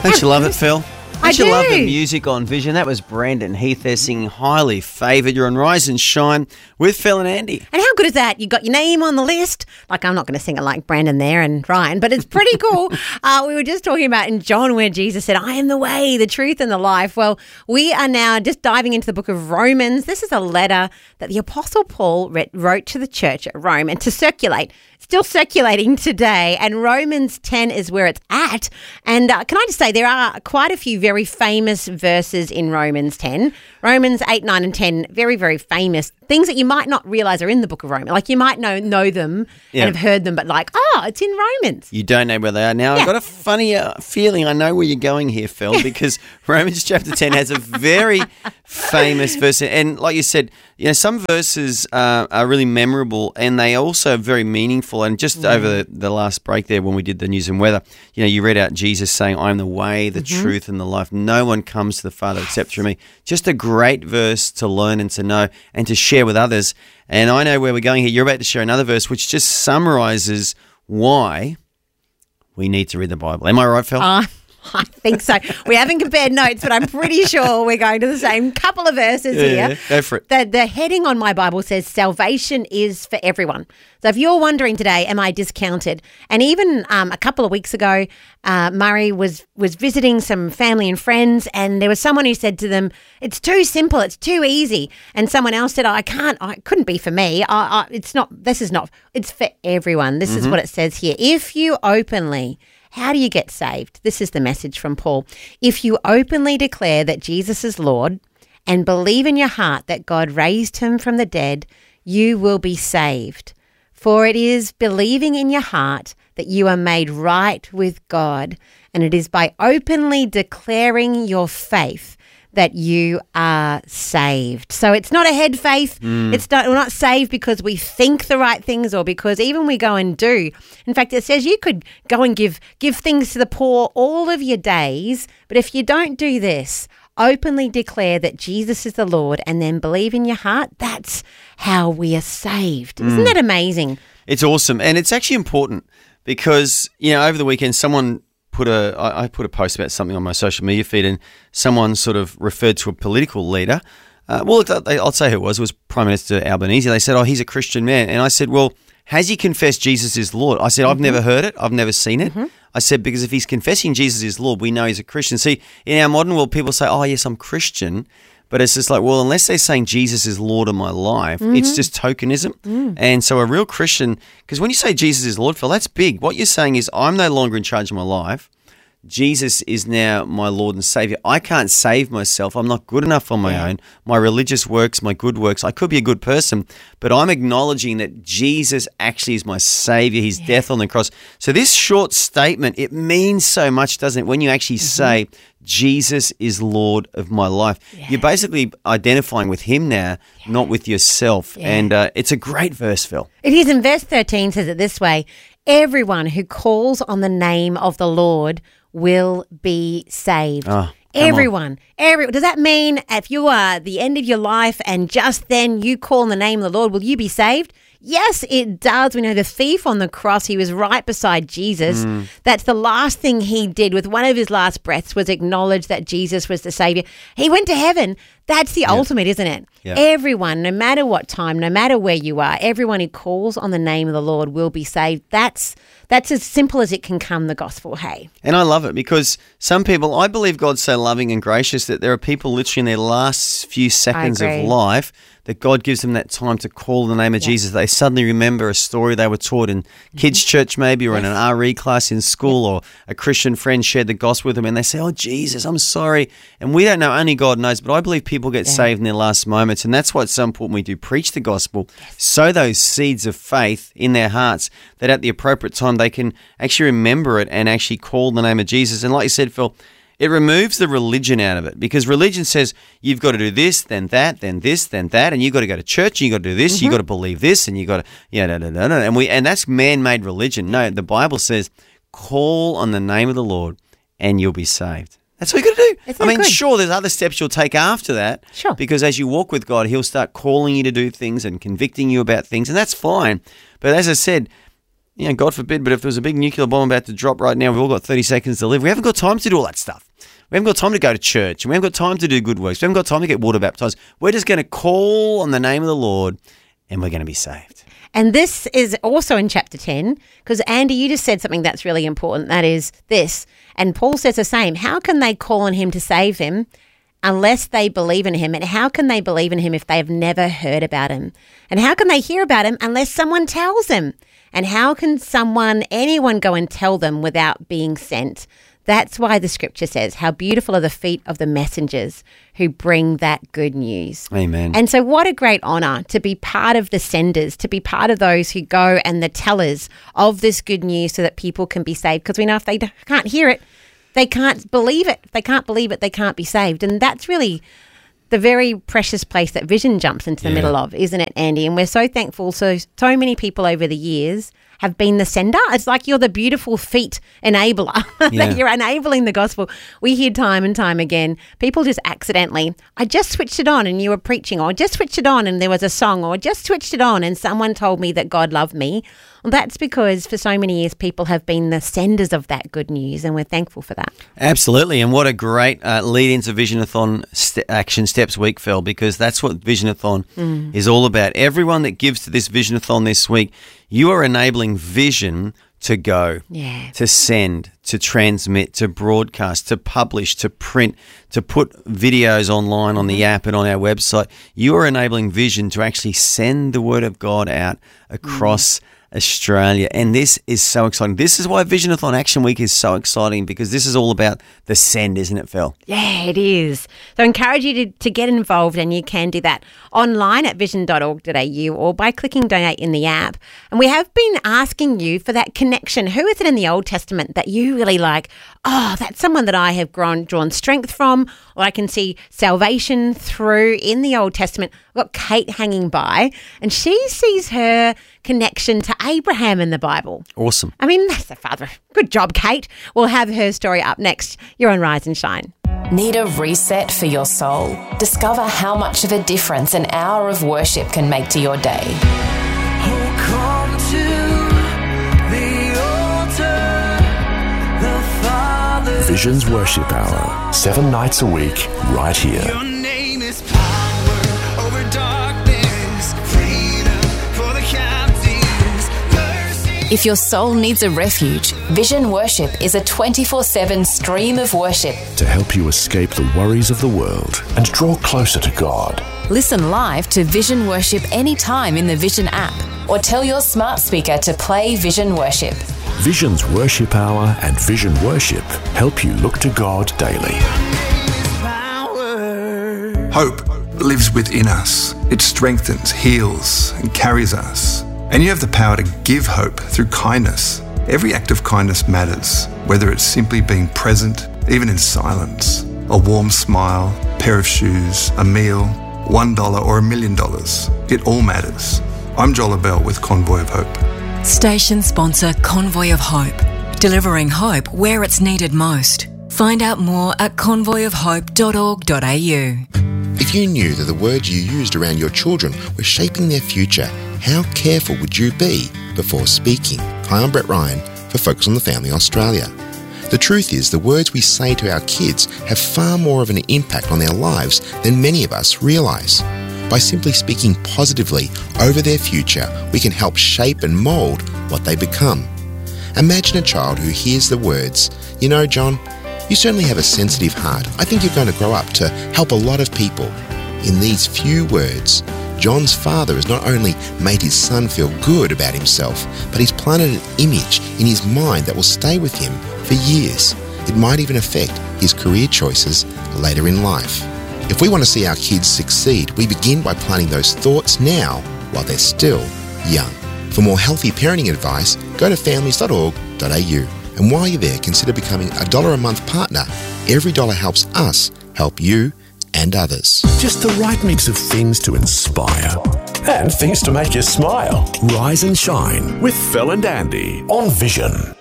Don't you love it, Phil? I Don't you love the do. music on Vision? That was Brandon Heath there singing Highly Favoured. You're on Rise and Shine with Phil and Andy. And how good is that? You got your name on the list. Like, I'm not going to sing it like Brandon there and Ryan, but it's pretty cool. We were just talking about in John where Jesus said, I am the way, the truth, and the life. Well, we are now just diving into the book of Romans. This is a letter that the Apostle Paul wrote to the church at Rome and to circulate. Still circulating today, and Romans 10 is where it's at. And can I just say, there are quite a few very famous verses in Romans 10. Romans 8, 9 and 10, very, very famous. Things that you might not realise are in the book of Romans. Like, you might know them and have heard them, but like, it's in Romans. You don't know where they are. Now, I've got a funny feeling I know where you're going here, Phil, because Romans chapter 10 has a very famous verse. And like you said, some verses are really memorable and they also are very meaningful. And just over the last break there when we did the news and weather, you read out Jesus saying, I am the way, the truth and the life. No one comes to the Father except through me. Just a great verse to learn and to know and to share with others. And I know where we're going here. You're about to share another verse which just summarizes why we need to read the Bible. Am I right, Phil? I think so. We haven't compared notes, but I'm pretty sure we're going to the same couple of verses here. Yeah, go for it. The heading on my Bible says salvation is for everyone. So if you're wondering today, am I discounted? And even a couple of weeks ago, Murray was visiting some family and friends, and there was someone who said to them, it's too simple, it's too easy. And someone else said, it couldn't be for me. It's for everyone. This is what it says here. If you openly... How do you get saved? This is the message from Paul. If you openly declare that Jesus is Lord and believe in your heart that God raised him from the dead, you will be saved. For it is believing in your heart that you are made right with God, and it is by openly declaring your faith that you are saved. So it's not a head faith. We're not saved because we think the right things or because even we go and do. In fact, it says you could go and give things to the poor all of your days, but if you don't do this, openly declare that Jesus is the Lord and then believe in your heart, that's how we are saved. Isn't that amazing? It's awesome. And it's actually important because, over the weekend someone I put a post about something on my social media feed and someone sort of referred to a political leader. I'll say who it was. It was Prime Minister Albanese. They said, he's a Christian man. And I said, well, has he confessed Jesus is Lord? I said, I've never heard it. I've never seen it. I said, because if he's confessing Jesus is Lord, we know he's a Christian. See, in our modern world, people say, yes, I'm Christian. But it's just like, well, unless they're saying Jesus is Lord of my life, it's just tokenism. And so a real Christian, because when you say Jesus is Lord, Phil, that's big. What you're saying is I'm no longer in charge of my life. Jesus is now my Lord and Savior. I can't save myself. I'm not good enough on my own. My religious works, my good works, I could be a good person, but I'm acknowledging that Jesus actually is my Savior, his death on the cross. So this short statement, it means so much, doesn't it, when you actually say, Jesus is Lord of my life. You're basically identifying with him now, not with yourself. And it's a great verse, Phil. It is, in verse 13 says it this way, everyone who calls on the name of the Lord will be saved. Everyone. Does that mean if you are at the end of your life and just then you call on the name of the Lord, will you be saved? Yes, it does. We know the thief on the cross, he was right beside Jesus. That's the last thing he did with one of his last breaths was acknowledge that Jesus was the Savior. He went to heaven. That's the ultimate, isn't it? Yeah. Everyone, no matter what time, no matter where you are, everyone who calls on the name of the Lord will be saved. That's as simple as it can come, the gospel, hey. And I love it because some people, I believe God's so loving and gracious that there are people literally in their last few seconds of life that God gives them that time to call the name of Jesus. They suddenly remember a story they were taught in kids' church maybe or in an RE class in school or a Christian friend shared the gospel with them and they say, Jesus, I'm sorry. And we don't know, only God knows, but I believe people get saved in their last moments. And that's what's so important when we do preach the gospel. Sow those seeds of faith in their hearts that at the appropriate time they can actually remember it and actually call the name of Jesus. And like you said, Phil, it removes the religion out of it because religion says you've got to do this, then that, then this, then that, and you've got to go to church, and you've got to do this, you've got to believe this, and you've got to, and that's man-made religion. No, the Bible says call on the name of the Lord and you'll be saved. That's what you got to do. Sure, there's other steps you'll take after that. Sure. Because as you walk with God, he'll start calling you to do things and convicting you about things, and that's fine. But as I said, God forbid, but if there was a big nuclear bomb about to drop right now, we've all got 30 seconds to live. We haven't got time to do all that stuff. We haven't got time to go to church, and we haven't got time to do good works. We haven't got time to get water baptized. We're just going to call on the name of the Lord, and we're going to be saved. And this is also in chapter 10, because Andy, you just said something that's really important. That is this. And Paul says the same. How can they call on him to save them unless they believe in him? And how can they believe in him if they have never heard about him? And how can they hear about him unless someone tells them? And how can anyone go and tell them without being sent? That's why the scripture says, how beautiful are the feet of the messengers who bring that good news. Amen. And so what a great honour to be part of the senders, to be part of those who go and the tellers of this good news so that people can be saved. Because we know if they can't hear it, they can't believe it. If they can't believe it, they can't be saved. And that's really the very precious place that Vision jumps into the middle of, isn't it, Andy? And we're so thankful. So many people over the years have been the sender. It's like you're the beautiful feet enabler. That you're enabling the gospel. We hear time and time again, people just accidentally, I just switched it on and you were preaching, or I just switched it on and there was a song, or I just switched it on and someone told me that God loved me. Well, that's because for so many years people have been the senders of that good news, and we're thankful for that. Absolutely. And what a great lead into Visionathon Action Steps Week, Phil, because that's what Visionathon is all about. Everyone that gives to this Visionathon this week, you are enabling Vision to go, to send, to transmit, to broadcast, to publish, to print, to put videos online on the app and on our website. You are enabling Vision to actually send the word of God out across Australia. And this is so exciting. This is why Visionathon Action Week is so exciting, because this is all about the send, isn't it, Phil? Yeah, it is. So I encourage you to get involved, and you can do that online at vision.org.au or by clicking donate in the app. And we have been asking you for that connection. Who is it in the Old Testament that you really like? Oh, that's someone that I have drawn strength from, or I can see salvation through in the Old Testament. I've got Kate hanging by, and she sees her connection to Abraham in the Bible. Awesome. I mean, that's the father. Good job, Kate. We'll have her story up next. You're on Rise and Shine. Need a reset for your soul? Discover how much of a difference an hour of worship can make to your day. Oh, come to the altar, the Father. Vision's Worship Hour, 7 nights a week, right here. Your name is power over darkness, freedom for the captives, mercy. If your soul needs a refuge, Vision Worship is a 24/7 stream of worship To help you escape the worries of the world and draw closer to God. Listen live to Vision Worship anytime in the Vision app, or tell your smart speaker to play Vision Worship. Vision's Worship Hour and Vision Worship help you look to God daily. Hope lives within us. It strengthens, heals, and carries us. And you have the power to give hope through kindness. Every act of kindness matters, whether it's simply being present, even in silence. A warm smile, a pair of shoes, a meal, $1 or $1 million. It all matters. I'm Joel Abell with Convoy of Hope. Station sponsor Convoy of Hope, delivering hope where it's needed most. Find out more at convoyofhope.org.au. If you knew that the words you used around your children were shaping their future, how careful would you be before speaking? Hi, I'm Brett Ryan for Focus on the Family Australia. The truth is, the words we say to our kids have far more of an impact on their lives than many of us realise. By simply speaking positively over their future, we can help shape and mould what they become. Imagine a child who hears the words, "You know, John, you certainly have a sensitive heart. I think you're going to grow up to help a lot of people." In these few words, John's father has not only made his son feel good about himself, but he's planted an image in his mind that will stay with him for years. It might even affect his career choices later in life. If we want to see our kids succeed, we begin by planting those thoughts now while they're still young. For more healthy parenting advice, go to families.org.au. And while you're there, consider becoming a $1 a month partner. Every dollar helps us help you and others. Just the right mix of things to inspire and things to make you smile. Rise and Shine with Phil and Andy on Vision.